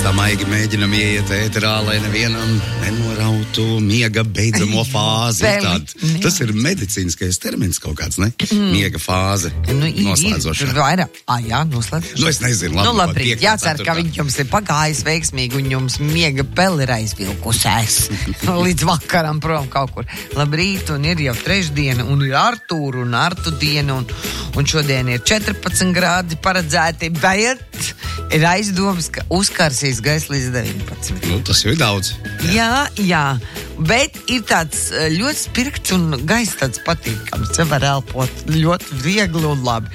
Mēs tā maigi mēģinam ieiet ēterā, lai nevienam nenorautu miega beidzamo fāzi. Tas ir medicīniskais termins kaut kāds, ne? Miega fāze. Noslēdzošā. Jā, noslēdzošā. Nu, es nezinu, labi. Labrīt, jācer, ka viņš jums ir pagājis veiksmīgi un jums miega peli ir aizvilkusies. Līdz vakaram prom kaut kur. Labrīt, un ir jau trešdiena, un ir Artūra un Artu diena, un šodien ir 14 grādi paredzēti, bet ir aizdomas, ka uzkarsīs gaisa līdz 19. Nu, tas jau ir daudz. Jā, bet ir tāds ļoti spirkts un gaisa tāds patīkams. Te var elpot ļoti viegli un labi.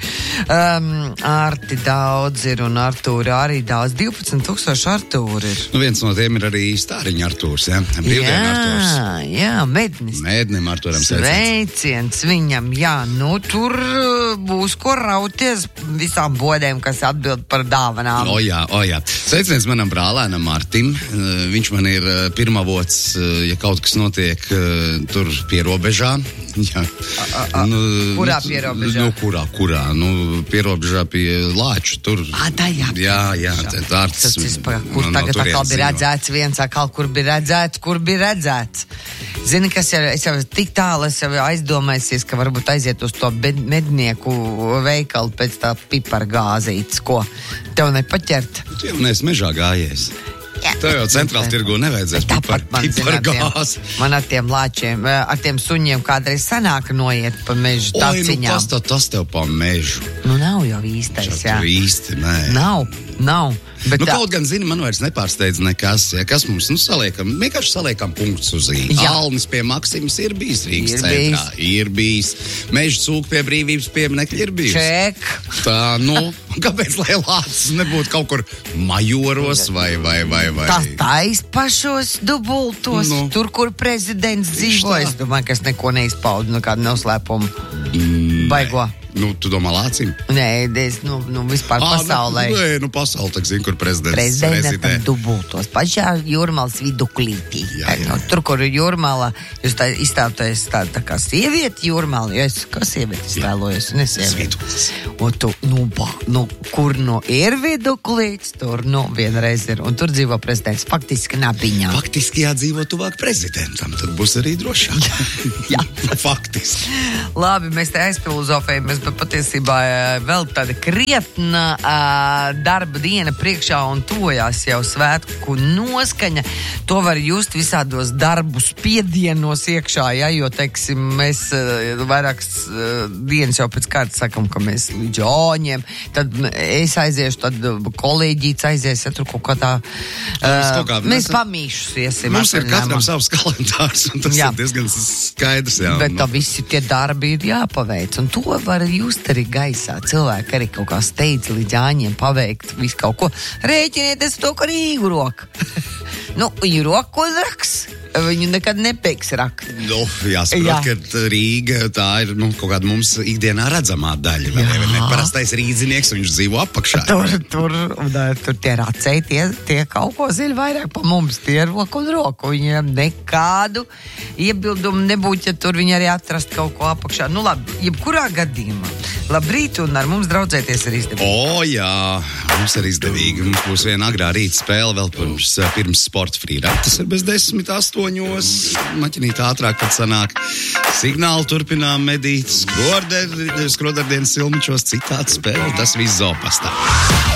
Arti daudz ir un Artūra arī daudz. 12,000 Artūra ir. Nu, viens no tiem ir arī Stāriņa Artūrs, jā? Brīvdienu Artūrs. Jā, mednis. Mēdnim Artūram sveiciens viņam, jā. Nu, tur būs ko rauties visām bodēm, kas atbild par dāvanām. O jā. Sveiciens manam brālēnam Martim. Viņš man ir pirmavots, ja kaut kas notiek tur pie robežā. Jā. Kurā pie robežā? Nu, kurā? Nu, pie robežā pie Lāču. Tur. Jā, tāds. Kur tagad atkal bija redzēts viens, atkal kur bija redzēts. Zini, kas es jau tik tālu, es jau aizdomājusies, ka varbūt aiziet uz to mednieku veikalu pēc tā pipargāzītes, ko tev nepaķert. Tu jau neesi mežā gājies. Tev jau centrāls tirgu nevajadzēs pipargāzi. Man ar tiem lāčiem, ar tiem suņiem kādreiz sanāk noiet pa mežu taciņām. Nu, tas tev pa mežu. Nu, nav jau īstais, jā. Īsti, nē. Nav. Bet kaut gan, zini, man vairs nepārsteidz nekas, ja, kas mums, vienkārši saliekam punktus uz I. Alnis pie Maksimas ir bijis Rīgas centrā. Ir bijis. Meža cūka pie Brīvības pieminekļa ir bijis. Ček. Tā, kāpēc, lai Lācis nebūtu kaut kur Majoros vai? Tais pašos dubultos, tur, kur prezidents dzīvo. Es domāju, ka es neko neizpaudu, kādu noslēpumu. Baigo. Nu, tu domā Lācim? Nē, vispār pasaulē. Pasaulē, tak zinu, kur prezidents rezidē. Dubultos, pašā Jūrmalas viduklītī. Tur, kur Jūrmala, jūs tā izstāvoties tā kā sievieti Jūrmala, jo es kā sievieti iztēlojos, un es sievieti. Un tu, kur ir viduklīts, tur vienreiz ir, un tur dzīvo prezidents, faktiski nabiņā. Faktiski jādzīvo tuvāk prezidentam, tad būs arī drošāk. Jā. Faktiski. Labi, mēs te aizfilozofējamies, bet patiesībā vēl tāda krietna darba diena priekšā un tojās jau svētku noskaņa. To var just visādos darbu spiedienos iekšā, ja, jo, teiksim, mēs vairākas dienas jau pēc kārtas sakam, ka mēs līdz joņiem, tad es aiziešu, tad kolēģīts aizies, ja tur kaut kā tā, mēs pamīšus iesim. Mums ir katram savs kalendārs, un tas ir diezgan skaidrs, jā. Bet tā visi tie darbi ir jāpaveic, un to var just arī gaisā. Cilvēki arī kaut kā steidz līdz āņiem paveikt visu kaut ko. Rēķinieties to, ka Rīgu roka. Ir roku raks. Viņu nekad nepeiks rakt. Jāsaprot, ka Rīga tā ir kaut kāda mums ikdienā redzamā daļa. Parastais rīdzinieks, viņš dzīvo apakšā. Tur tie racei, tie kaut ko zina vairāk pa mums. Tie ir roku un roku. Viņiem nekādu iebildumu nebūtu, ja tur viņi arī atrast kaut ko apakšā. Labi, jebkurā gadījumā. Labrīt, un ar mums draudzēties ir izdevīgi. Jā, mums ir izdevīgi. Mums būs viena agrā rīta spēle vēl pirms sporta frīrā. Tas ir bez 10:08. Maķinīt ātrāk, kad sanāk. Signāli turpinām medīt. Skrodardienas Silmičos citāts spēle. Tas viss Zopastā.